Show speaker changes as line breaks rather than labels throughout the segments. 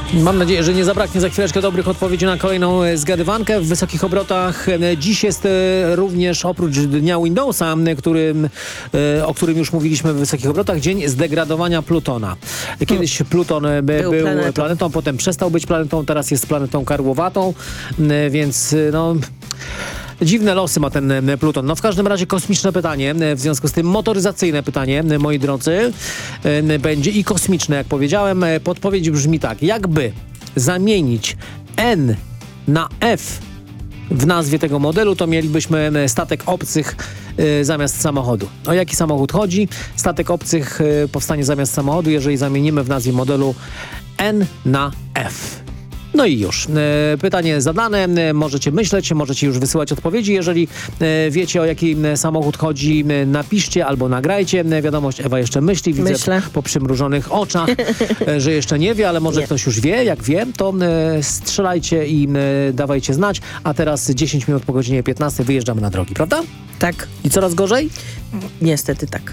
Mam nadzieję, że nie zabraknie za chwileczkę dobrych odpowiedzi na kolejną zgadywankę w wysokich obrotach. Dziś jest również oprócz dnia Windowsa, o którym już mówiliśmy w wysokich obrotach, dzień zdegradowania Plutona. Kiedyś Pluton był planetą, potem przestał być planetą, teraz jest planetą karłowatą, więc no... Dziwne losy ma ten Pluton. No w każdym razie kosmiczne pytanie, w związku z tym motoryzacyjne pytanie, moi drodzy, będzie i kosmiczne, jak powiedziałem. Podpowiedź brzmi tak, jakby zamienić N na F w nazwie tego modelu, to mielibyśmy statek obcych zamiast samochodu. O jaki samochód chodzi? Statek obcych powstanie zamiast samochodu, jeżeli zamienimy w nazwie modelu N na F. No i już. Pytanie zadane. Możecie myśleć, możecie już wysyłać odpowiedzi. Jeżeli wiecie, o jaki samochód chodzi, napiszcie albo nagrajcie. Wiadomość, Ewa jeszcze myśli. Widzę po przymrużonych oczach, że jeszcze nie wie, ale może ktoś już wie. Jak wie, to strzelajcie i dawajcie znać. A teraz 10 minut po godzinie 15 wyjeżdżamy na drogi, prawda?
Tak.
I coraz gorzej?
Niestety tak.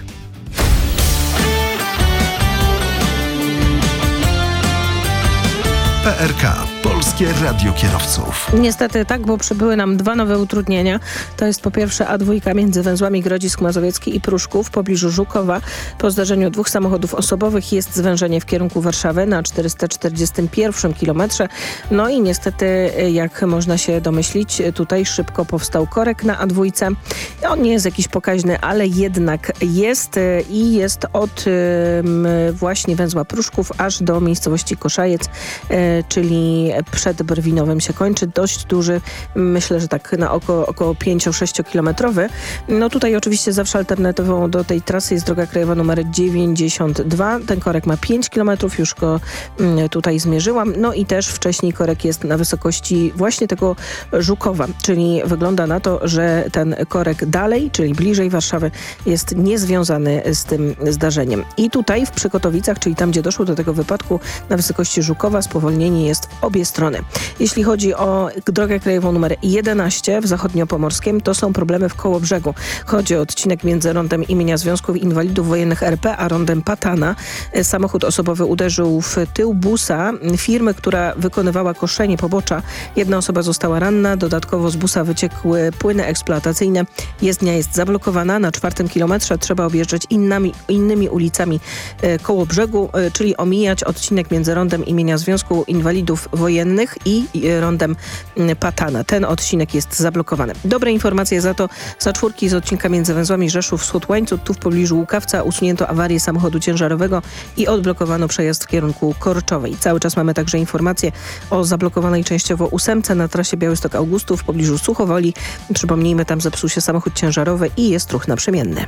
PRK. Polskie Radio Kierowców.
Niestety tak, bo przybyły nam dwa nowe utrudnienia. To jest po pierwsze A2 między węzłami Grodzisk Mazowiecki i Pruszków w pobliżu Żukowa. Po zdarzeniu dwóch samochodów osobowych jest zwężenie w kierunku Warszawy na 441 kilometrze. No i niestety, jak można się domyślić, tutaj szybko powstał korek na A2. On nie jest jakiś pokaźny, ale jednak jest i jest od właśnie węzła Pruszków aż do miejscowości Koszajec, czyli przed Brwinowem się kończy. Dość duży, myślę, że tak na około 5-6 kilometrowy. No tutaj oczywiście zawsze alternatywą do tej trasy jest droga krajowa numer 92. Ten korek ma 5 kilometrów, już go tutaj zmierzyłam. No i też wcześniej korek jest na wysokości właśnie tego Żukowa, czyli wygląda na to, że ten korek dalej, czyli bliżej Warszawy, jest niezwiązany z tym zdarzeniem. I tutaj w Przykotowicach, czyli tam, gdzie doszło do tego wypadku na wysokości Żukowa, spowolnienie jest w obie strony. Jeśli chodzi o drogę krajową numer 11 w Zachodniopomorskiem, to są problemy w Kołobrzegu. Chodzi o odcinek między rondem imienia Związków Inwalidów Wojennych RP a rondem Patana. Samochód osobowy uderzył w tył busa firmy, która wykonywała koszenie pobocza. Jedna osoba została ranna, dodatkowo z busa wyciekły płyny eksploatacyjne. Jezdnia jest zablokowana. Na 4 kilometrze trzeba objeżdżać innymi ulicami Kołobrzegu, czyli omijać odcinek między rondem imienia Związku Inwalidów Wojennych i rondem Patana. Ten odcinek jest zablokowany. Dobre informacje za to za czwórki z odcinka między węzłami Rzeszów Wschód-Łańcut. Tu w pobliżu Łukawca usunięto awarię samochodu ciężarowego i odblokowano przejazd w kierunku Korczowej. Cały czas mamy także informacje o zablokowanej częściowo 8 na trasie Białystok-Augustów w pobliżu Suchowoli. Przypomnijmy, tam zepsuł się samochód ciężarowy i jest ruch naprzemienny.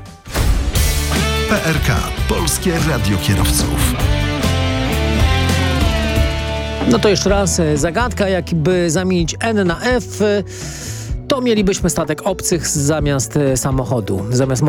PRK. Polskie Radio Kierowców.
No to jeszcze raz zagadka, jakby zamienić N na F, to mielibyśmy statek obcych zamiast samochodu. Zamiast